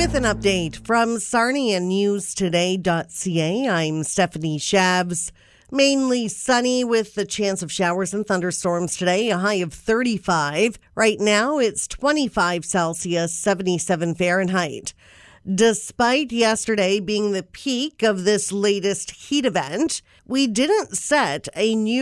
With an update from SarniaNewsToday.ca, I'm Stephanie Shabs. Mainly sunny with the chance of showers and thunderstorms today, a high of 35. Right now, it's 25 Celsius, 77 Fahrenheit. Despite yesterday being the peak of this latest heat event, we didn't set a new